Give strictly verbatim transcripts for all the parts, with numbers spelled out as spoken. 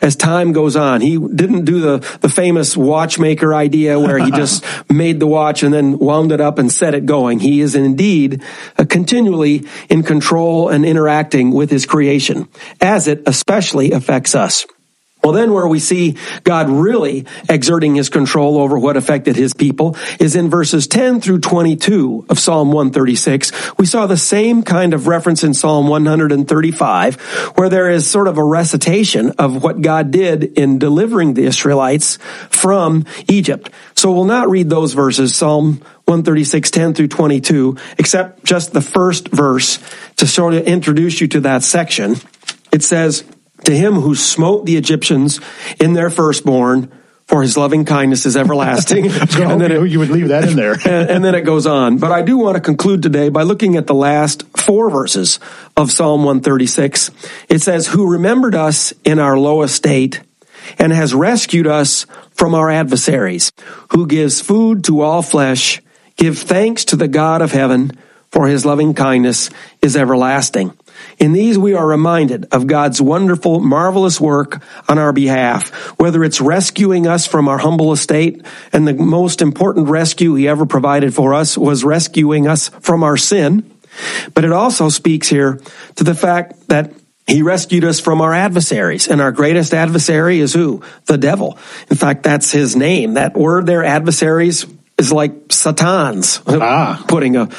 as time goes on. He didn't do the, the famous watchmaker idea where he just made the watch and then wound it up and set it going. He is indeed uh, continually in control and interacting with his creation, as it especially affects us. Well, then where we see God really exerting his control over what affected his people is in verses ten through twenty-two of Psalm one thirty-six. We saw the same kind of reference in Psalm one thirty-five, where there is sort of a recitation of what God did in delivering the Israelites from Egypt. So we'll not read those verses, Psalm one thirty-six, ten through twenty-two, except just the first verse to sort of introduce you to that section. It says, "To him who smote the Egyptians in their firstborn, for his loving kindness is everlasting." And then it, you would leave that in there. and, and then it goes on. But I do want to conclude today by looking at the last four verses of Psalm one thirty-six. It says, "Who remembered us in our low estate and has rescued us from our adversaries, who gives food to all flesh, give thanks to the God of heaven, for his loving kindness is everlasting." In these, we are reminded of God's wonderful, marvelous work on our behalf, whether it's rescuing us from our humble estate, and the most important rescue he ever provided for us was rescuing us from our sin. But it also speaks here to the fact that he rescued us from our adversaries, and our greatest adversary is who? The devil. In fact, that's his name. That word there, adversaries, is like satans, ah. putting a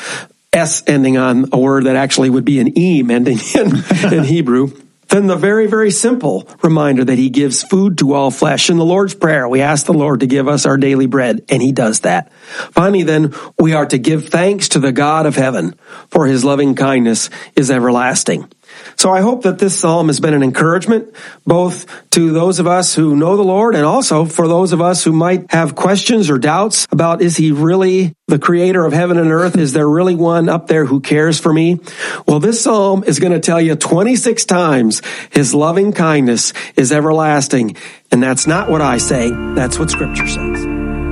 S ending on a word that actually would be an eem ending in, in Hebrew. Then the very, very simple reminder that he gives food to all flesh. In the Lord's Prayer, we ask the Lord to give us our daily bread, and he does that. Finally, then, we are to give thanks to the God of heaven, for his loving kindness is everlasting. So I hope that this psalm has been an encouragement, both to those of us who know the Lord and also for those of us who might have questions or doubts about, is he really the creator of heaven and earth? Is there really one up there who cares for me? Well, this psalm is going to tell you twenty-six times his loving kindness is everlasting. And that's not what I say. That's what Scripture says.